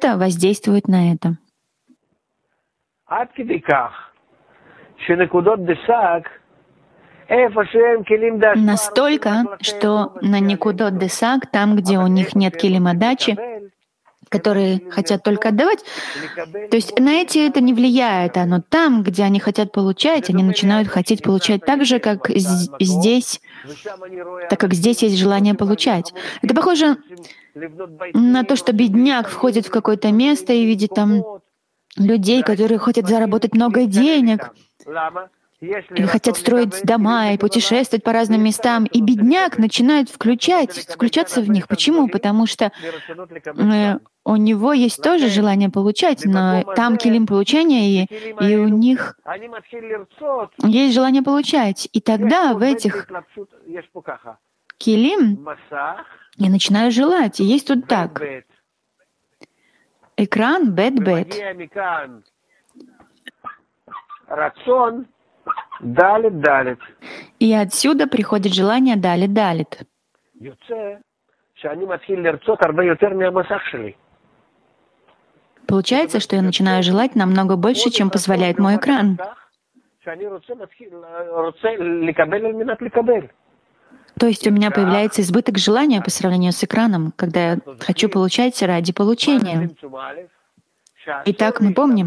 это воздействует на это. Настолько, что на Никудот Десаг, там, где у них нет килим отдачи, которые хотят только отдавать, то есть на эти это не влияет, но там, где они хотят получать, они начинают хотеть получать так же, как здесь, так как здесь есть желание получать. Это похоже на то, что бедняк входит в какое-то место и видит там людей, которые хотят заработать много денег, и хотят строить дома и путешествовать по разным местам. И бедняк начинает включаться в них. Почему? Потому что у него есть тоже желание получать, но там килим получения, и у них есть желание получать. И тогда в этих килим я начинаю желать. И есть тут так. Экран бет-бет. Далит. И отсюда приходит желание далит. Получается, что я начинаю желать намного больше, чем позволяет мой экран. То есть у меня появляется избыток желания по сравнению с экраном, когда я хочу получать ради получения. Итак, мы помним,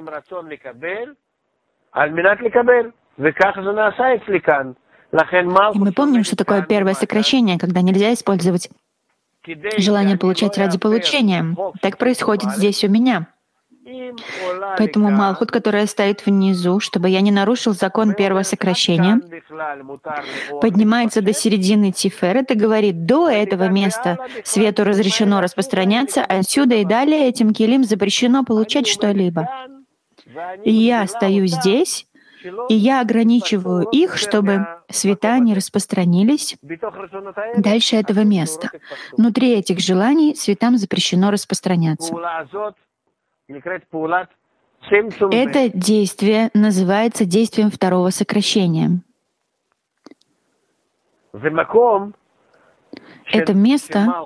и мы помним, что такое первое сокращение, когда нельзя использовать желание получать ради получения. Так происходит здесь у меня. Поэтому Малхут, которая стоит внизу, чтобы я не нарушил закон первого сокращения, поднимается до середины Тиферет и говорит: до этого места свету разрешено распространяться, а отсюда и далее этим килим запрещено получать что-либо. И я стою здесь, и я ограничиваю их, чтобы света не распространились дальше этого места. Внутри этих желаний светам запрещено распространяться. Это действие называется действием второго сокращения. Это место,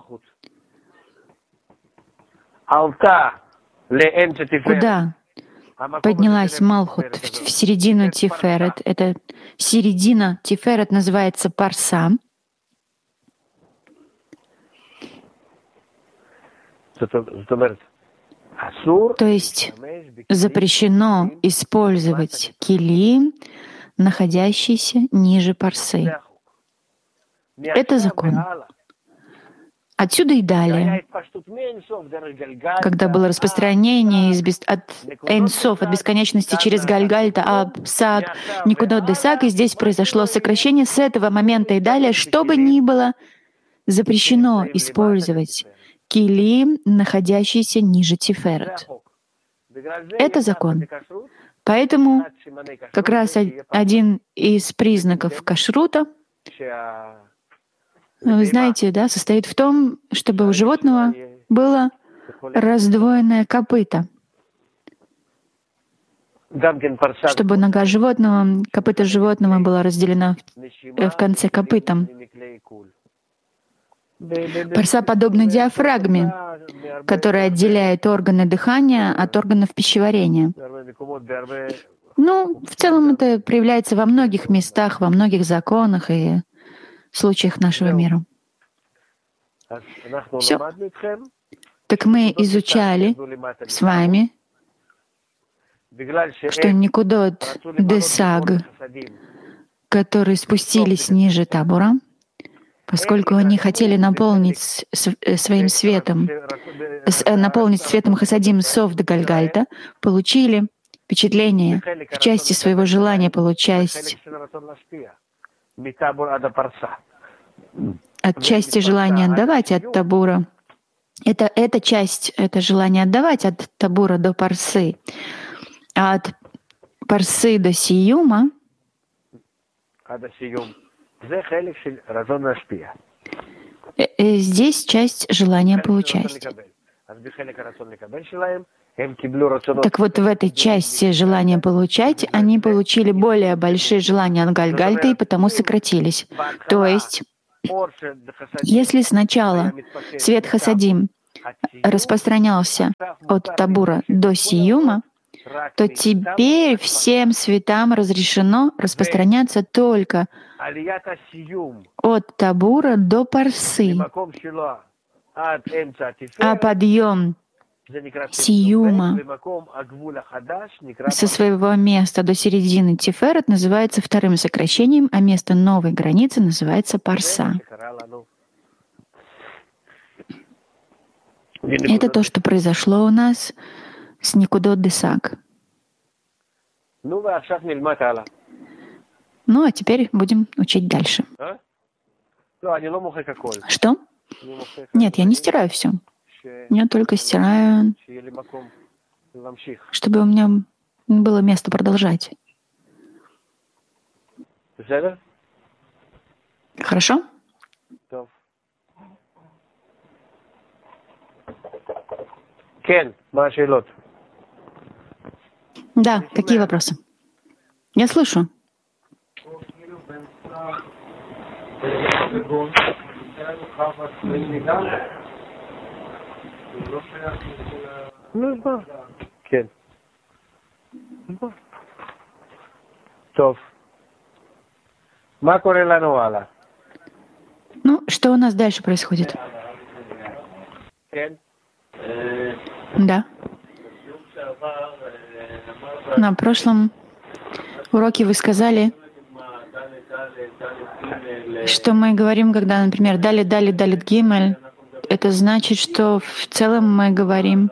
куда поднялась Малхут в середину Тиферет. Это середина Тиферет называется Парса. То есть запрещено использовать килим, находящийся ниже Парсы. Это закон. Отсюда и далее, когда было распространение от Эйнсоф, от бесконечности через Гальгальта, Аб-Саг, Никудот Десаг, и здесь произошло сокращение, с этого момента и далее, что бы ни было, запрещено использовать килим, находящийся ниже Тиферет. Это закон. Поэтому как раз один из признаков кашрута, вы знаете, да, состоит в том, чтобы у животного было раздвоенное копыто. Чтобы нога животного, копыто животного было разделено в конце копытом. Парса подобна диафрагме, которая отделяет органы дыхания от органов пищеварения. В целом это проявляется во многих местах, во многих законах и случаях нашего мира. Все. Так мы изучали с вами, что Никудот Десаг, которые спустились ниже Табура, поскольку они хотели наполнить своим светом, наполнить светом Хасадим Соф до Гальгальта, получили впечатление в части своего желания получать, от части желания отдавать от Табура. Эта часть, это желание отдавать от Табура до Парсы. А от Парсы до Сиюма здесь часть желания получать. Так вот, в этой части желания получать они получили более большие желания от Гальгальта и потому сократились. То есть, если сначала свет Хасадим распространялся от Табура до Сиюма, то теперь всем светам разрешено распространяться только от Табура до Парсы, а подъем Сиюма со своего места до середины Тиферет называется вторым сокращением, а место новой границы называется Парса. Это то, что произошло у нас с Никудот Десак. Ну, а теперь будем учить дальше. Что? Нет, я не стираю все. Я только стираю, чтобы у меня было место продолжать. Хорошо? Да, какие вопросы? Я слышу. Ну, что у нас дальше происходит? Да. На прошлом уроке вы сказали, что мы говорим, когда, например, далит гимель, это значит, что в целом мы говорим,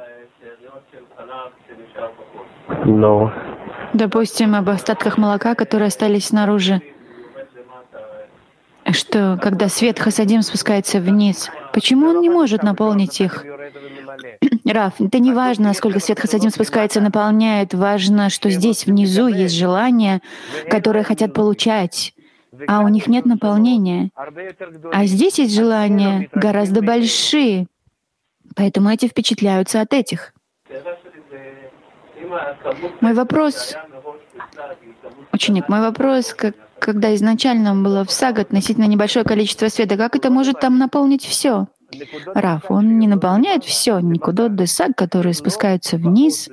допустим, об остатках молока, которые остались снаружи, что когда свет хасадим спускается вниз, почему он не может наполнить их? Рав, это не важно, насколько свет хасадим спускается и наполняет, важно, что здесь внизу есть желания, которые хотят получать, а у них нет наполнения. А здесь есть желания гораздо большие, поэтому эти впечатляются от этих. Мой вопрос, ученик, когда изначально было в саг относительно небольшое количество света, как это может там наполнить все? Рав, он не наполняет все. Никудот Десак, которые спускаются вниз,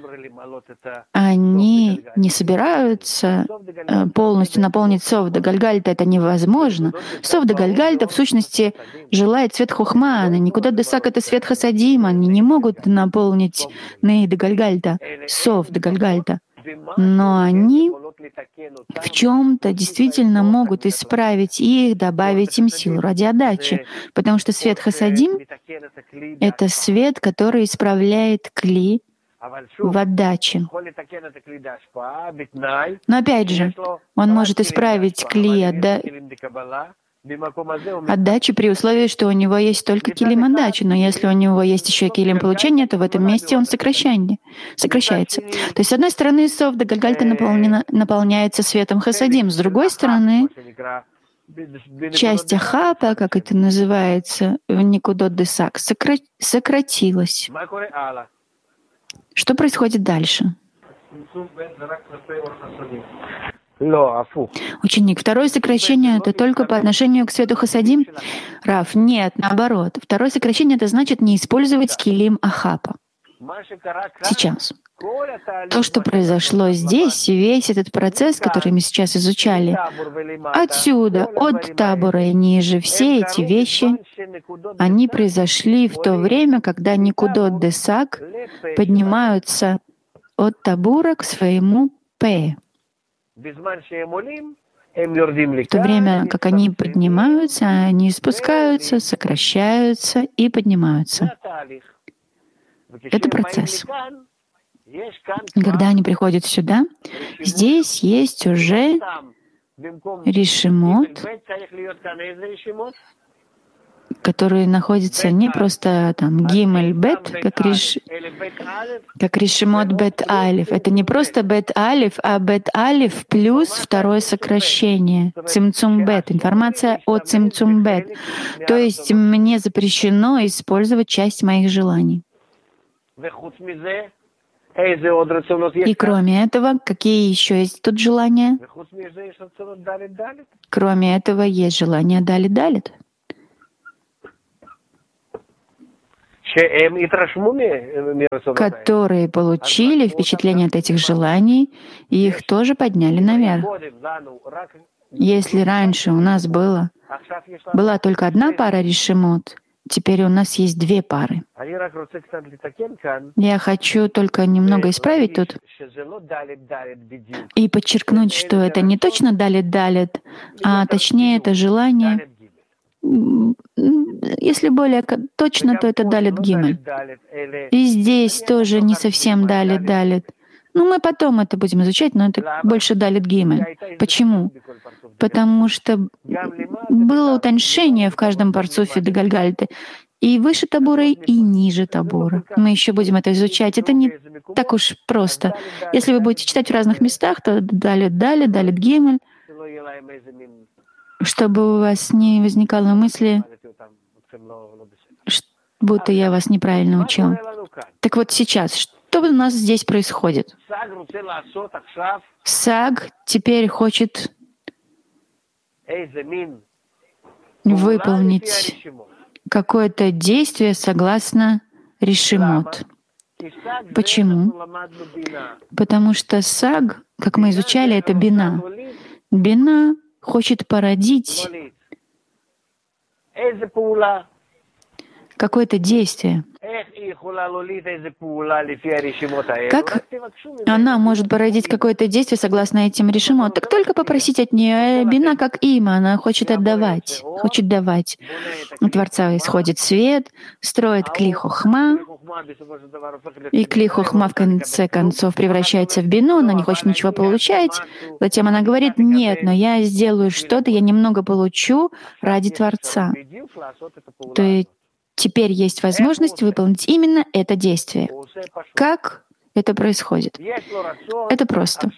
они не собираются полностью наполнить Совда Гальгальта. Это невозможно. Совда Гальгальта в сущности желает свет Хохмана. Никудот Десак — это свет Хасадима. Они не могут наполнить Нейда Гальгальта, Совда Гальгальта. Но они в чем-то действительно могут исправить их, добавить им силу ради отдачи. Потому что свет Хасадим — это свет, который исправляет кли в отдаче. Но опять же, он может исправить кли отдачи при условии, что у него есть только килим отдачи. Но если у него есть еще килим получения, то в этом месте он сокращается. То есть, с одной стороны, Совда Гальгальта наполняется светом Хасадим, с другой стороны, часть Ахапа, как это называется, в Никудот Десак, сократилась. Что происходит дальше? Ученик, второе сокращение — это только по отношению к свету Хасадим? Рав, нет, наоборот. Второе сокращение — это значит не использовать килим Ахапа. Сейчас. То, что произошло здесь, весь этот процесс, который мы сейчас изучали, отсюда, от Табора и ниже, все эти вещи, они произошли в то время, когда Никудот Десак поднимаются от Табура к своему П. В то время, как они поднимаются, они спускаются, сокращаются и поднимаются. Это процесс. Когда они приходят сюда, здесь есть уже ришимот, которые находятся не просто там гимель бет, как ришимот бет алиф. Это не просто бет алиф, а бет алиф плюс второе сокращение. Цимцум бет. Информация о цимцум бет. То есть мне запрещено использовать часть моих желаний. И кроме этого, какие еще есть тут желания? Кроме этого, есть желание далит-далит. которые получили впечатление от этих желаний, и их тоже подняли наверх. Если раньше у нас была только одна пара решимот, теперь у нас есть две пары. Я хочу только немного исправить тут и подчеркнуть, что это не точно далит, а точнее это желание. Если более точно, то это далит гимель. И здесь тоже не совсем далит. Мы потом это будем изучать, но это больше далит гимель. Почему? Потому что было утоньшение в каждом парцуфе до Гальгальты. И выше табура, и ниже табура. Мы еще будем это изучать. Это не так уж просто. Если вы будете читать в разных местах, то далит гимель, чтобы у вас не возникало мысли, будто я вас неправильно учил. Так вот сейчас, что у нас здесь происходит? Саг теперь хочет выполнить какое-то действие согласно решимот. Почему? Потому что саг, как мы изучали, это бина. Бина хочет породить какое-то действие. Как она может породить какое-то действие согласно этим решимот? Так только попросить от нее. Бина как има, она хочет отдавать, хочет давать. У Творца исходит свет, строит кли хохма, и кли хохма в конце концов превращается в бину, она не хочет ничего получать. Затем она говорит: нет, но я сделаю что-то, я немного получу ради Творца. То есть теперь есть возможность выполнить именно это действие. Как это происходит? Это просто.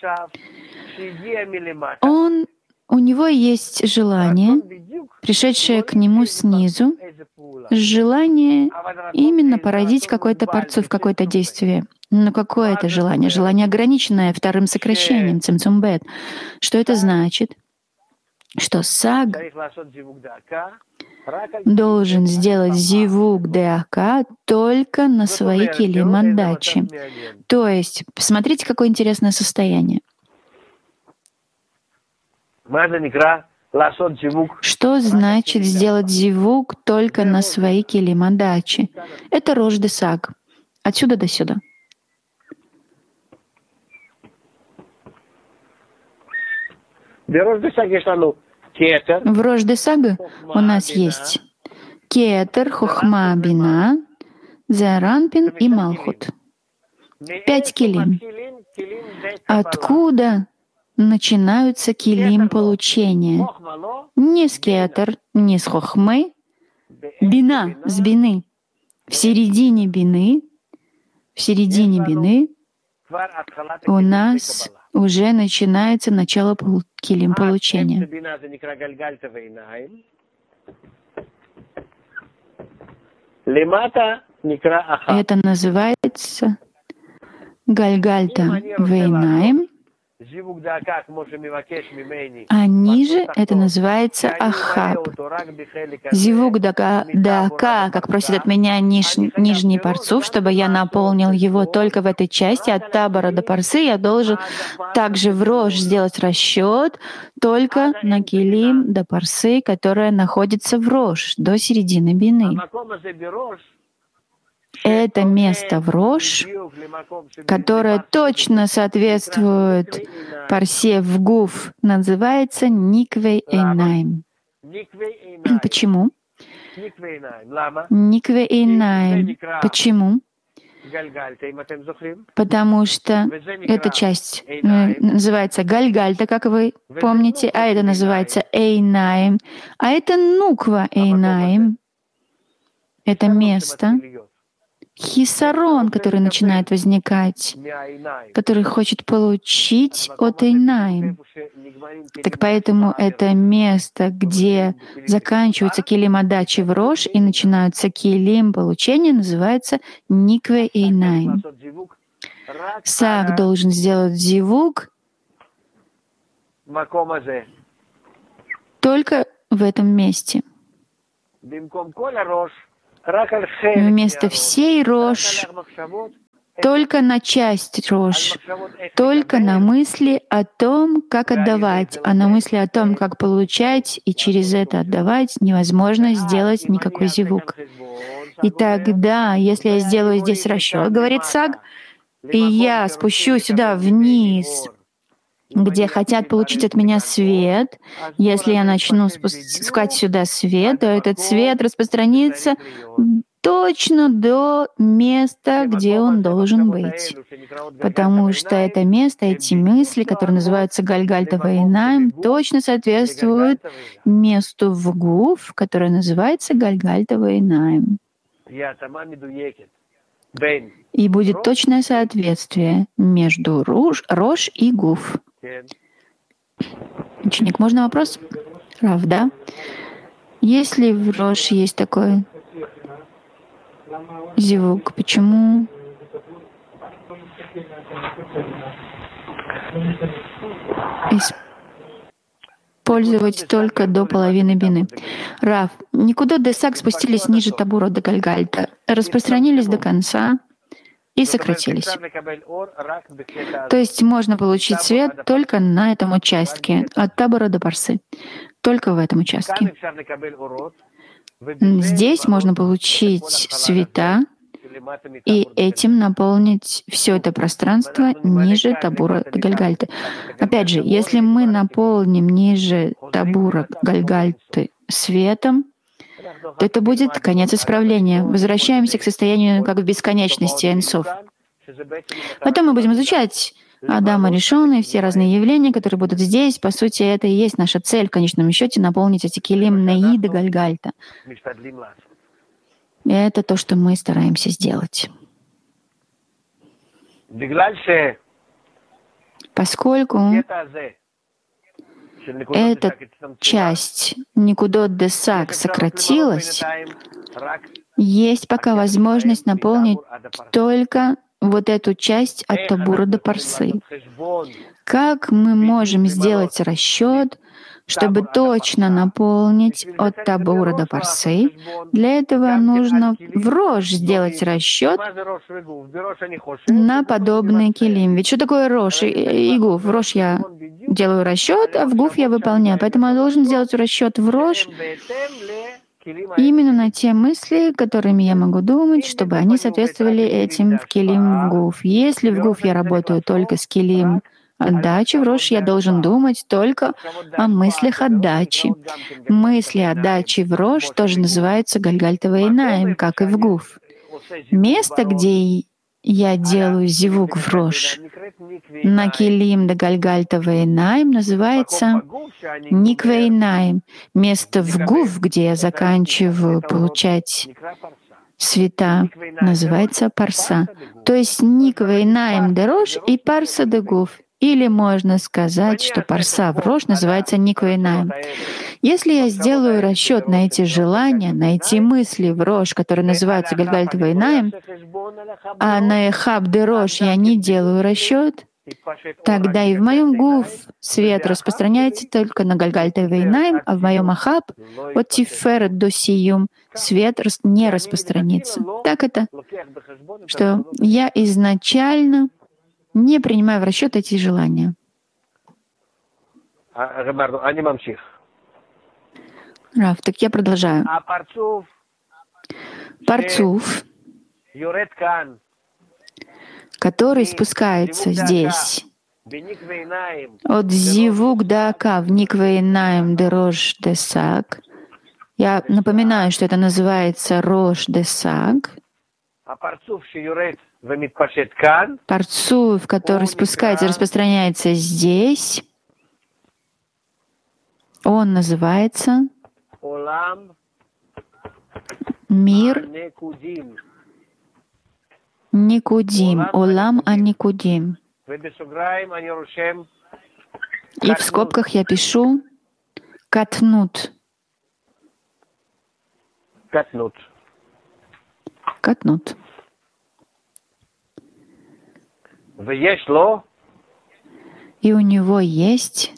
У него есть желание, пришедшее к нему снизу, желание именно породить какой-то парцуф, какое-то действие. Но какое это желание? Желание ограниченное вторым сокращением, цимцумбет. Что это значит? Что саг должен сделать зивук деака только на свои килим отдачи. То есть, посмотрите, какое интересное состояние. Что значит сделать зивук только на свои килим отдачи? Это рош де саг. Отсюда до сюда. В рош де сага у нас есть кетер, хохма, бина, зеаранпин и малхут. 5 килим. Откуда начинаются килим получения? Не с кетер, не с хохмы. Бина, с бины. В середине бины у нас уже начинается начало килим получения. Это называется гальгальта вейнаим, а ниже это называется ахаб. Зивук дака, как просит от меня нижний парцуф, чтобы я наполнил его только в этой части, от табора до парсы, я должен также в рош сделать расчет только на килим до парсы, которая находится в рош, до середины бины. Это место в рош, которое точно соответствует парсе в гуф, называется никвей эйнаим. Почему? Никвей эйнаим. Почему? Потому что эта часть называется гальгальта, как вы помните, а это называется эйнаим, а это нуква эйнаим. Это место, хисарон, который начинает возникать, который хочет получить от Эйнаим. Так поэтому это место, где заканчиваются килим отдачи в рош и начинаются килим получения, называется никве Эйнаим. Саг должен сделать зивук только в этом месте. вместо всей Рош, только на часть Рош, только на мысли о том, как отдавать, а на мысли о том, как получать и через это отдавать, невозможно сделать никакой зивук. И тогда, если я сделаю здесь расчет, говорит Саг, и я спущу сюда вниз, где хотят получить от меня свет, если я начну спускать сюда свет, то этот свет распространится точно до места, где он должен быть. Потому что это место, эти мысли, которые называются Гальгальта Вейнаим, точно соответствуют месту в Гуф, которое называется Гальгальта Вейнаим. И будет точное соответствие между Рош и Гуф. Ученик, можно вопрос? Рав, да? Если в Рош есть такой зивук, почему использовать только до половины бины? Рав, никуда Десак спустились ниже Табура до Гальгальта, распространились до конца и сократились. То есть можно получить свет только на этом участке, от Табура до Парсы, только в этом участке. Здесь можно получить света и этим наполнить все это пространство ниже Табура Гальгальты. Опять же, если мы наполним ниже Табура Гальгальты светом, то это будет конец исправления. Возвращаемся к состоянию как в бесконечности Энсов. Потом мы будем изучать Адама Ришона и все разные явления, которые будут здесь. По сути, это и есть наша цель в конечном счете — наполнить эти килим Наида Гальгальта. И это то, что мы стараемся сделать. Поскольку эта часть Никудот Десак сократилась, есть пока возможность наполнить только вот эту часть от Табура до Парсы. Как мы можем сделать расчет, чтобы точно наполнить от Табура до Парсы? Для этого нужно в Рош сделать расчет на подобный килим. Ведь что такое Рош и Гуф? В Рош я делаю расчет, а в Гуф я выполняю. Поэтому я должен сделать расчет в Рош именно на те мысли, которыми я могу думать, чтобы они соответствовали этим в килим в Гуф. Если в Гуф я работаю только с килим отдачи, в Рош я должен думать только о мыслях отдачи. Мысли отдачи в Рош тоже называются Гальгальта Вейнаим, как и в Гуф. Место, где я делаю зивук в Рош, на килим до Гальгальта Вейнаим, называется Никвейнаим. Место в Гуф, где я заканчиваю получать света, называется Парса. То есть Никвейнаим де Рош и Парса де Гуф. Или можно сказать, что Парса в Рош называется Никвейнаим. Если я сделаю расчет на эти желания, на эти мысли в Рош, которые называются Гальгальта Вейнаим, а на Эхаб де Рош я не делаю расчет, тогда и в моем Гуф свет распространяется только на Гальгальта Вейнаим, а в моем Ахаб от Тиферет до Сиюм свет не распространится. Так это, что я изначально не принимаю в расчет эти желания. Рав, так я продолжаю. Парцуф, который спускается здесь от Зивук до Ака в Никвейнаим де Рош де Саг. Я напоминаю, что это называется Рош де Саг. Парцуф, который спускается и распространяется здесь, он называется мир Никудим, Олам Аникудим. И в скобках я пишу Катнут. Катнут. И у него есть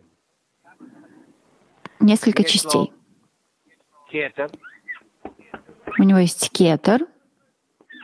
несколько частей. него есть кетер,